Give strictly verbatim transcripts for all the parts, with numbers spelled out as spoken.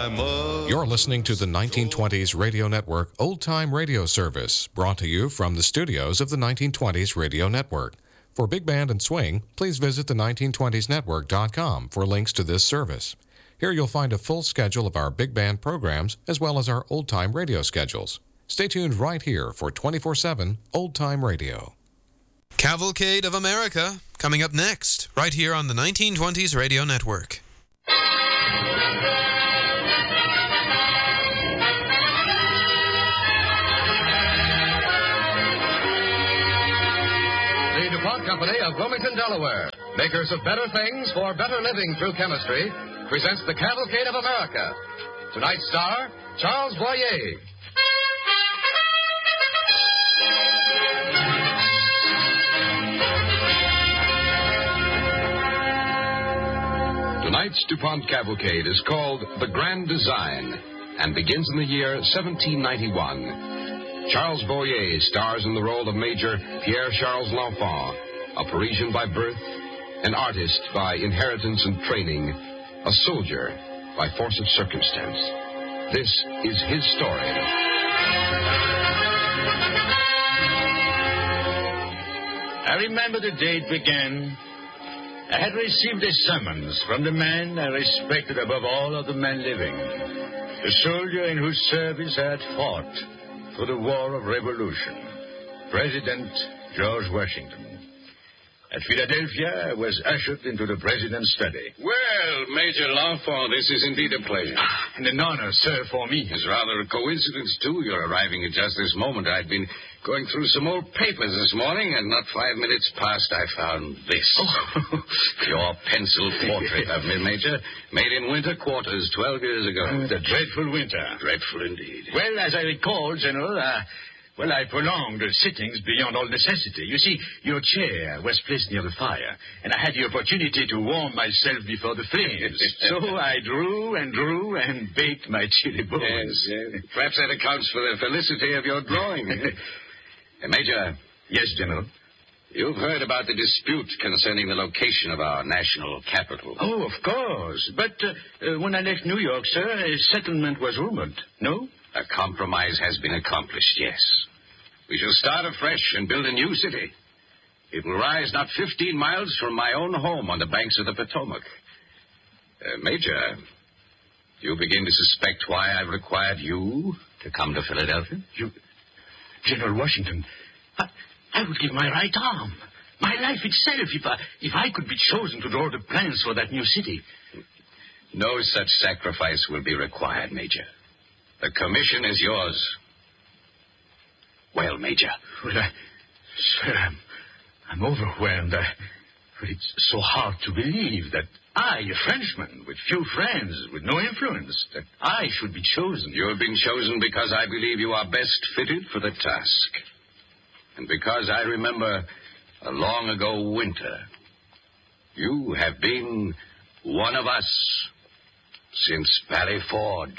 I'm a... You're listening to the nineteen twenties Radio Network Old Time Radio Service, brought to you from the studios of the nineteen twenties Radio Network. For big band and swing, please visit the nineteen twenties network dot com for links to this service. Here you'll find a full schedule of our big band programs as well as our old-time radio schedules. Stay tuned right here for twenty-four seven Old Time Radio. Cavalcade of America, coming up next, right here on the nineteen twenties Radio Network. The DuPont Company of Wilmington, Delaware, makers of better things for better living through chemistry, presents the Cavalcade of America. Tonight's star, Charles Boyer. Tonight's DuPont Cavalcade is called The Grand Design and begins in the year seventeen ninety-one. Charles Boyer stars in the role of Major Pierre-Charles L'Enfant, a Parisian by birth, an artist by inheritance and training, a soldier by force of circumstance. This is his story. I remember the day it began. I had received a summons from the man I respected above all other men living, the soldier in whose service I had fought for the War of Revolution, President George Washington. At Philadelphia, I was ushered into the president's study. Well, Major L'Enfant, this is indeed a pleasure. Ah, and an honor, sir, for me. It's rather a coincidence, too, you're arriving at just this moment. I'd been going through some old papers this morning, and not five minutes past, I found this. Oh. Your pencil portrait of me, Major, made in winter quarters twelve years ago. Uh, the dreadful winter. Dreadful indeed. Well, as I recall, General, uh, well, I prolonged the sittings beyond all necessity. You see, your chair was placed near the fire, and I had the opportunity to warm myself before the flames. So I drew and drew and baked my chili bones. Yes, yes. Perhaps that accounts for the felicity of your drawing. uh, Major. Yes, General. You've heard about the dispute concerning the location of our national capital. Oh, of course. But uh, uh, when I left New York, sir, a settlement was rumored. No? A compromise has been accomplished, yes. We shall start afresh and build a new city. It will rise not fifteen miles from my own home on the banks of the Potomac. Uh, Major, you begin to suspect why I've required you to come to Philadelphia? You, General Washington, I, I would give my right arm, my life itself, if I, if I could be chosen to draw the plans for that new city. No such sacrifice will be required, Major. The commission is yours. Well, Major. Well, I, sir, I'm, I'm overwhelmed. I, but it's so hard to believe that I, a Frenchman with few friends, with no influence, that I should be chosen. You have been chosen because I believe you are best fitted for the task. And because I remember a long ago winter. You have been one of us since Valley Forge.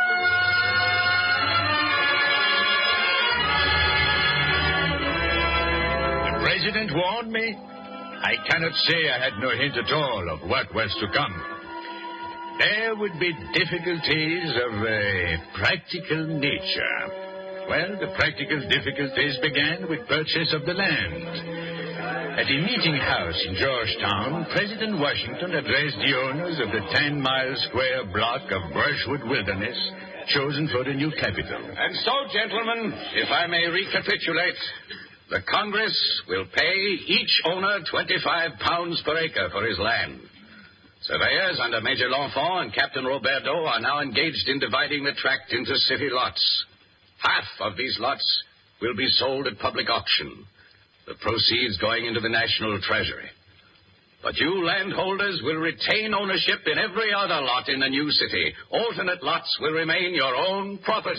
The president warned me. I cannot say I had no hint at all of what was to come. There would be difficulties of a practical nature. Well, the practical difficulties began with purchase of the land. At a meeting house in Georgetown, President Washington addressed the owners of the ten-mile square block of brushwood wilderness chosen for the new capital. And so, gentlemen, if I may recapitulate, the Congress will pay each owner twenty-five pounds per acre for his land. Surveyors under Major L'Enfant and Captain Roberdeau are now engaged in dividing the tract into city lots. Half of these lots will be sold at public auction, the proceeds going into the national treasury. But you landholders will retain ownership in every other lot in the new city. Alternate lots will remain your own property.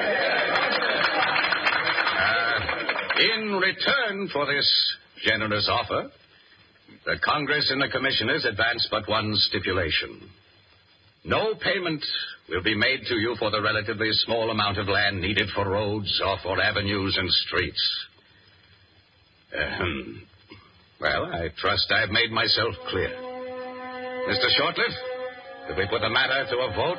Uh, in return for this generous offer, the Congress and the Commissioners advance but one stipulation. No payment will be made to you for the relatively small amount of land needed for roads or for avenues and streets. Ahem. Well, I trust I've made myself clear. Mister Shortliff, if we put the matter to a vote,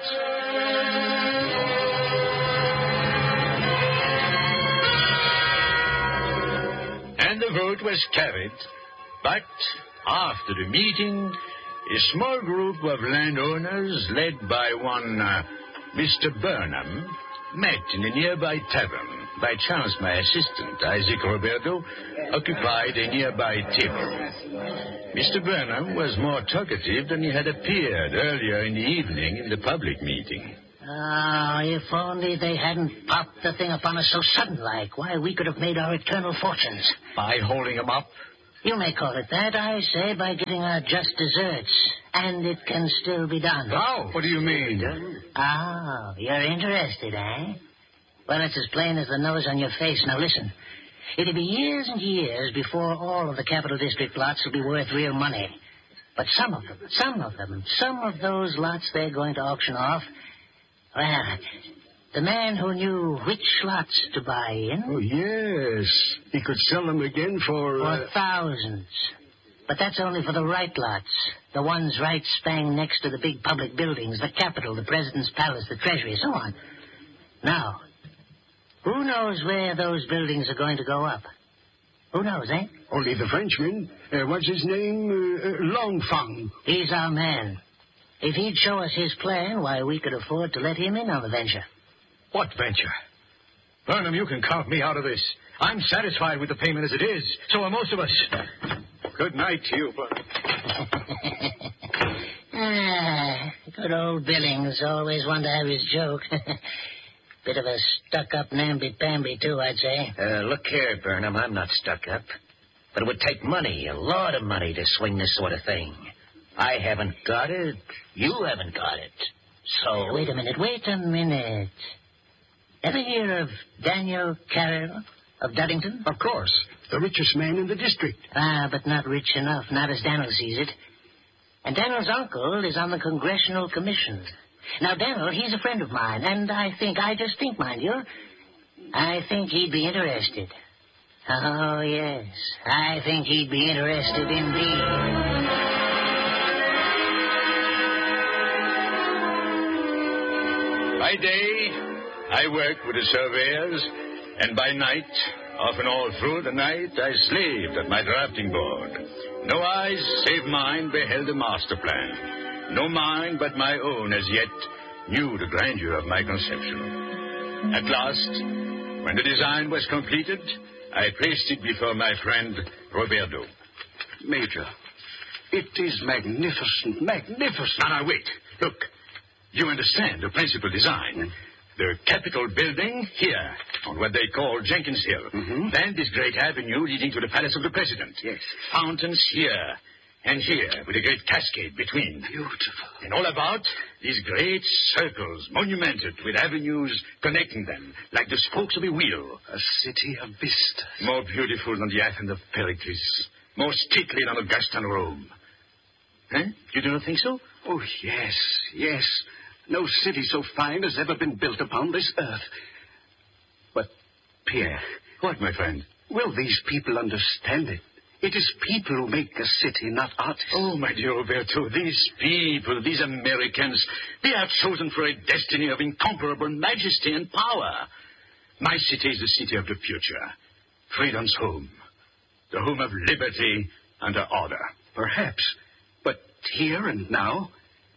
And the vote was carried. But after the meeting, a small group of landowners, led by one uh, Mister Burnham, met in a nearby tavern. By chance, my assistant, Isaac Roberto, occupied a nearby table. Mister Burnham was more talkative than he had appeared earlier in the evening in the public meeting. Ah, if only they hadn't popped the thing upon us so sudden-like. Why, we could have made our eternal fortunes. By holding him up? You may call it that. I say by getting our just deserts. And it can still be done. How? What do you mean? Oh, you're interested, eh? Well, it's as plain as the nose on your face. Now, listen. It'll be years and years before all of the Capital District lots will be worth real money. But some of them, some of them, some of those lots they're going to auction off, well, the man who knew which lots to buy in... Oh, yes. He could sell them again for... For Uh... thousands. But that's only for the right lots. The ones right spang next to the big public buildings, the Capitol, the President's Palace, the Treasury, so on. Now, who knows where those buildings are going to go up? Who knows, eh? Only the Frenchman. Uh, what's his name? Uh, uh, Longfang. He's our man. If he'd show us his plan, why, we could afford to let him in on the venture. What venture? Burnham, you can count me out of this. I'm satisfied with the payment as it is. So are most of us. Good night to you, Burnham. Ah, good old Billings. Always one to have his joke. Bit of a stuck-up namby-pamby, too, I'd say. Uh, look here, Burnham, I'm not stuck up. But it would take money, a lot of money, to swing this sort of thing. I haven't got it. You haven't got it. So... Wait a minute, wait a minute. Ever hear of Daniel Carroll of Duddington? Of course. The richest man in the district. Ah, but not rich enough, not as Daniel sees it. And Daniel's uncle is on the Congressional Commission. Now, Daniel, he's a friend of mine, and I think, I just think, mind you, I think he'd be interested. Oh, yes, I think he'd be interested indeed. By day, I worked with the surveyors, and by night, often all through the night, I slaved at my drafting board. No eyes save mine beheld the master plan. No mind but my own as yet knew the grandeur of my conception. At last, when the design was completed, I placed it before my friend Roberto. Major, it is magnificent, magnificent. Now, now, wait. Look. You understand the principal design. Mm. The Capitol building here, on what they call Jenkins Hill. Mm-hmm. Then this great avenue leading to the Palace of the President. Yes. Fountains here and here, with a great cascade between. Beautiful. And all about, these great circles, monumented with avenues connecting them, like the spokes of a wheel. A city of vistas. More beautiful than the Athens of Pericles. More stately than Augustan Rome. Huh? You do not think so? Oh, yes, yes. No city so fine has ever been built upon this earth. But, Pierre... What, my friend? Will these people understand it? It is people who make a city, not artists. Oh, my dear Roberto, these people, these Americans, they are chosen for a destiny of incomparable majesty and power. My city is the city of the future. Freedom's home. The home of liberty and order. Perhaps. But here and now...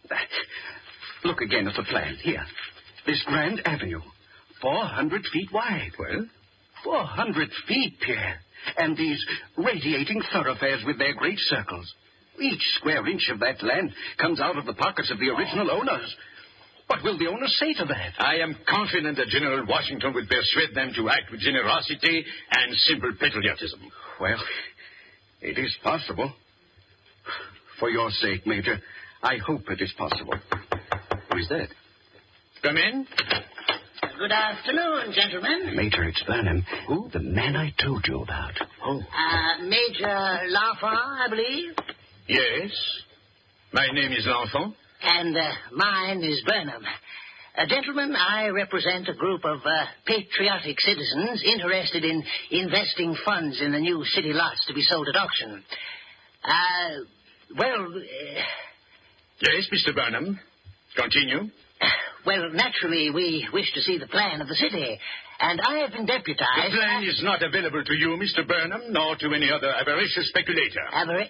Look again at the plan. Here. This grand avenue. Four hundred feet wide. Well? Four hundred feet, Pierre. And these radiating thoroughfares with their great circles. Each square inch of that land comes out of the pockets of the original owners. What will the owners say to that? I am confident that General Washington will persuade them to act with generosity and simple patriotism. Well, it is possible. For your sake, Major, I hope it is possible. Who is that? Come in. Good afternoon, gentlemen. Major, it's Burnham. Who? The man I told you about. Oh. Uh, Major L'Enfant, I believe? Yes. My name is L'Enfant. And uh, mine is Burnham. Uh, gentlemen, I represent a group of uh, patriotic citizens interested in investing funds in the new city lots to be sold at auction. Uh, well... Uh, yes, Mister Burnham. Continue. well, naturally, we wish to see the plan of the city, and I have been deputized... The plan is not available to you, Mister Burnham, nor to any other avaricious speculator. Avarice?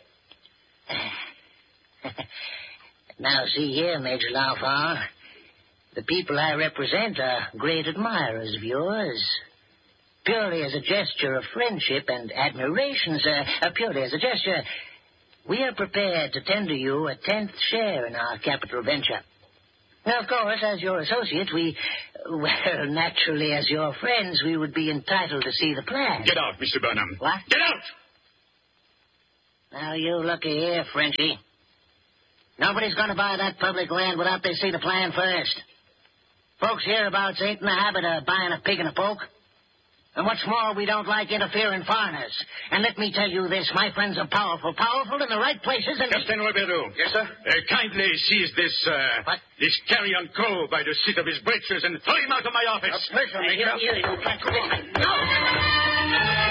Now, see here, Major L'Enfant. The people I represent are great admirers of yours. Purely as a gesture of friendship and admiration, sir, uh, purely as a gesture, we are prepared to tender you a tenth share in our capital venture. Now, of course, as your associates, we, well, naturally, as your friends, we would be entitled to see the plan. Get out, Mister Burnham. What? Get out! Now, you looky here, Frenchie. Nobody's going to buy that public land without they see the plan first. Folks hereabouts ain't in the habit of buying a pig in a poke. And what's more, we don't like interfering foreigners. And let me tell you this, my friends are powerful, powerful in the right places and... Captain Roberdeau. Yes, sir? Uh, kindly seize this, uh... What? This carrion crow by the seat of his breeches and throw him out of my office. A pleasure, Hey, Major. here, here, you can't- No!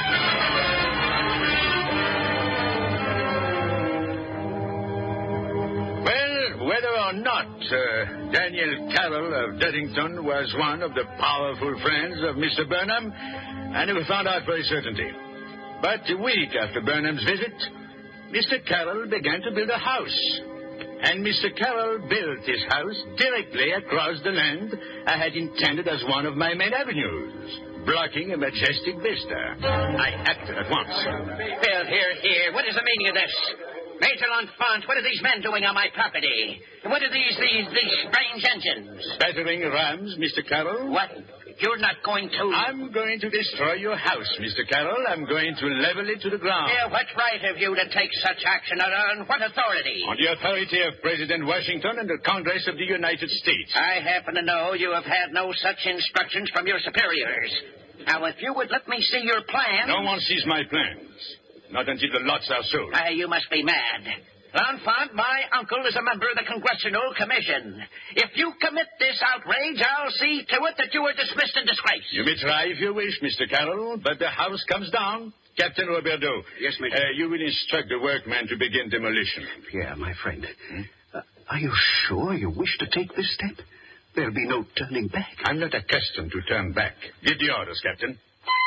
Well, whether or not uh, Daniel Carroll of Deddington was one of the powerful friends of Mister Burnham, I never found out for a certainty. But a week after Burnham's visit, Mister Carroll began to build a house. And Mister Carroll built his house directly across the land I had intended as one of my main avenues, blocking a majestic vista. I acted at once. Here, here, here. What is the meaning of this? Major L'Enfant, what are these men doing on my property? What are these, these, these strange engines? Battering rams, Mister Carroll. What? You're not going to... I'm going to destroy your house, Mister Carroll. I'm going to level it to the ground. Yeah, what right have you to take such action? On what authority? On the authority of President Washington and the Congress of the United States. I happen to know you have had no such instructions from your superiors. Now, if you would let me see your plan... No one sees my plans. Not until the lots are sold. Ah, you must be mad. L'Enfant, my uncle is a member of the Congressional Commission. If you commit this outrage, I'll see to it that you are dismissed in disgrace. You may try if you wish, Mister Carroll, but the house comes down. Captain Roberdeau. Yes, Major. Uh, you will instruct the workmen to begin demolition. Pierre, my friend, hmm? uh, are you sure you wish to take this step? There'll be no turning back. I'm not accustomed to turn back. Give the orders, Captain.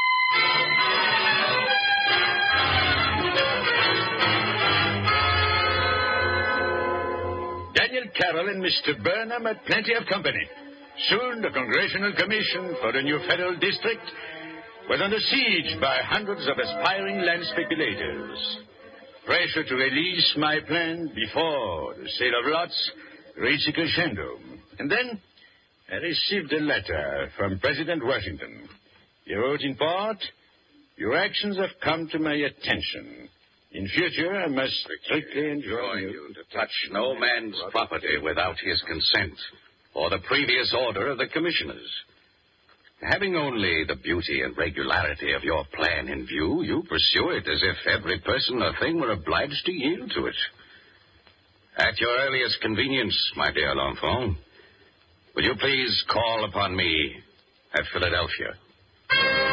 Daniel Carroll and Mister Burnham had plenty of company. Soon the Congressional Commission for the new federal district was under siege by hundreds of aspiring land speculators. Pressure to release my plan before the sale of lots reached a crescendo. And then I received a letter from President Washington. He wrote in part, "Your actions have come to my attention. In future, I must strictly enjoin you to touch no man's property without his consent or the previous order of the commissioners. Having only the beauty and regularity of your plan in view, you pursue it as if every person or thing were obliged to yield to it. At your earliest convenience, my dear L'Enfant, will you please call upon me at Philadelphia?"